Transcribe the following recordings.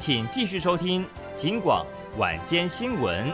请继续收听警广晚间新闻。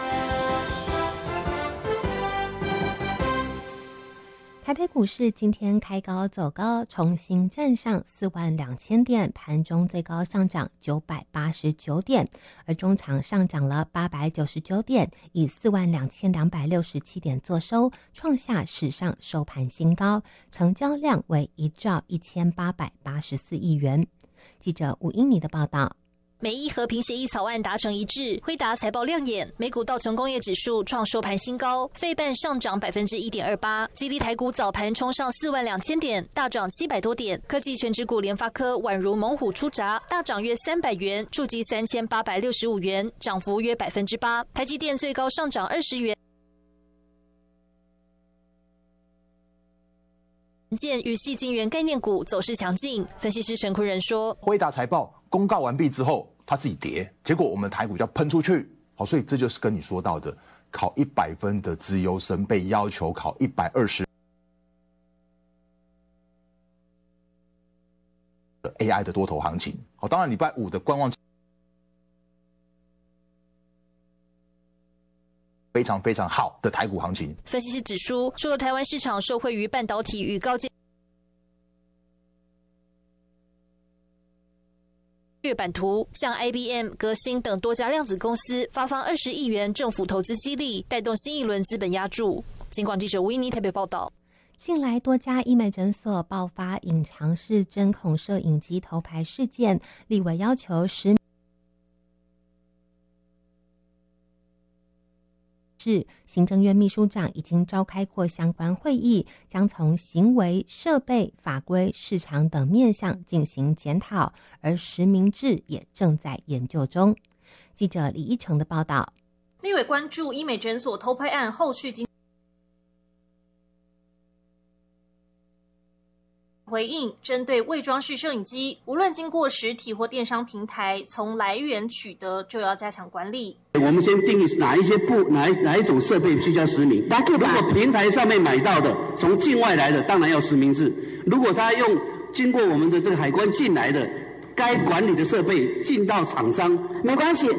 台北股市今天开高走高，重新站上42000点，盘中最高上涨989点，而中场上涨了899点，以42267点作收，创下史上收盘新高，成交量为1兆1884亿元。记者吴英妮的报道。 美伊和平协议草案达成一致，辉达财报亮眼，美股道琼工业指数创收盘新高，费半上涨 1.28%， 激励台股早盘冲上42000点，大涨700多点。科技全指股联发科宛如猛虎出闸，大涨约300元，触及3865元，涨幅约 8%。 台积电最高上涨20元。建与矽晶圆概念股走势强劲，分析师陈坤仁说， 辉达财报公告完毕之后，它自己跌，结果我们台股就要喷出去，好，所以这就是跟你说到的，考100分的资优生被要求考120的 AI 的多头行情。好，当然礼拜五的观望非常非常好的台股行情。 分析师指出，除了台湾市场受惠于半导体与高阶月版图，像 IBM、革新等多家量子公司发放20亿元政府投资激励，带动新一轮资本押注。警广记者吴依妮台北报道。 近来多家医美诊所爆发隐藏式针孔摄影机头牌事件，立委要求行政院秘书长已经召开过相关会议，将从行为、设备、法规、市场等面向进行检讨，而实名制也正在研究中。记者李依成的报道。 立委关注医美诊所偷拍案后续回应，针对伪装式摄影机，无论经过实体或电商平台，从来源取得就要加强管理。 我们先定义哪一种设备需要实名。如果平台上面买到的，从境外来的，当然要实名制。如果他用经过我们的这个海关进来的，该管理的设备进到厂商，没关系，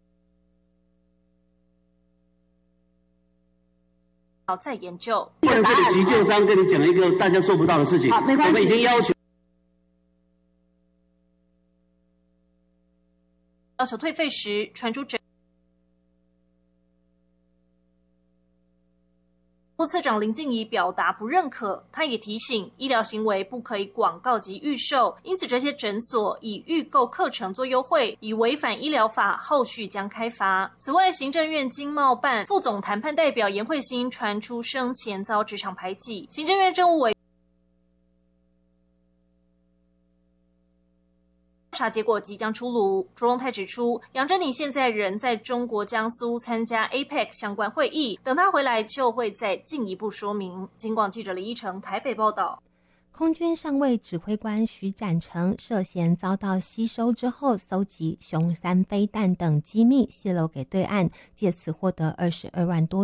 再研究。 不能这里急就章跟你讲一个大家做不到的事情。好，没关系，我们已经要求退费时传出副次长林静怡表达不认可，他也提醒医疗行为不可以广告及预售，因此这些诊所以预购课程做优惠，以违反医疗法，后续将开罚。此外，行政院经贸办副总谈判代表严慧欣传出生前遭职场排挤，行政院政务委调查结果即将出炉。卓荣泰指出，杨振宁现在人在中国江苏参加 APEC 相关会议，等他回来就会再进一步说明。警广记者李依成台北报道。 空军上尉指挥官徐展成涉嫌遭到吸收之后，搜集雄3飞弹等机密泄露给对岸，借此获得22万多